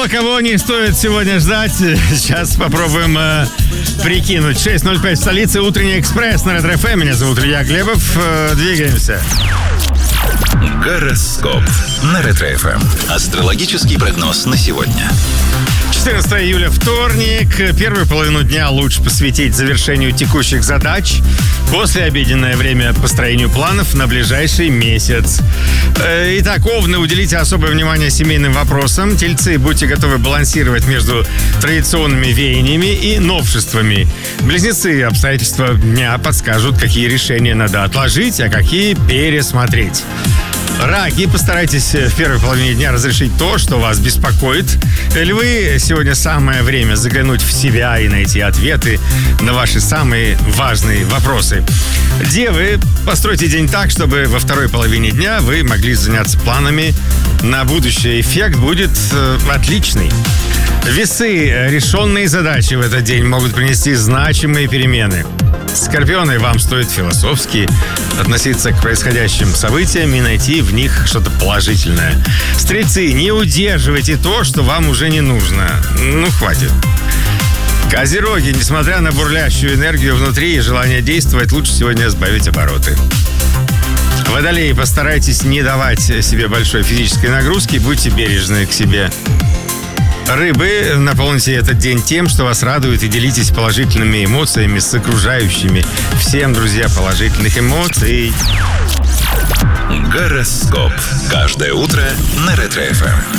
Кто кого не стоит сегодня ждать, сейчас попробуем прикинуть. 6:05 в столице, утренний экспресс на Ретро-ФМ. Меня зовут Илья Глебов. Двигаемся. Гороскоп на Ретро-ФМ. Астрологический прогноз на сегодня. 14 июля, вторник. Первую половину дня лучше посвятить завершению текущих задач. Послеобеденное время построению планов на ближайший месяц. Итак, овны, уделите особое внимание семейным вопросам. Тельцы, будьте готовы балансировать между традиционными веяниями и новшествами. Близнецы, обстоятельства дня подскажут, какие решения надо отложить, а какие пересмотреть. Раки, постарайтесь в первой половине дня разрешить то, что вас беспокоит. Львы, сегодня самое время заглянуть в себя и найти ответы на ваши самые важные вопросы. Девы, постройте день так, чтобы во второй половине дня вы могли заняться планами на будущее. Эффект будет отличный. Весы, решенные задачи в этот день могут принести значимые перемены. Скорпионы, вам стоит философски относиться к происходящим событиям и найти в них что-то положительное. Стрельцы, не удерживайте то, что вам уже не нужно. Хватит. Козероги, несмотря на бурлящую энергию внутри и желание действовать, лучше сегодня сбавить обороты. Водолеи, постарайтесь не давать себе большой физической нагрузки, будьте бережны к себе. Рыбы, наполните этот день тем, что вас радует, и делитесь положительными эмоциями с окружающими. Всем, друзья, положительных эмоций. Гороскоп. Каждое утро на Ретро-ФМ.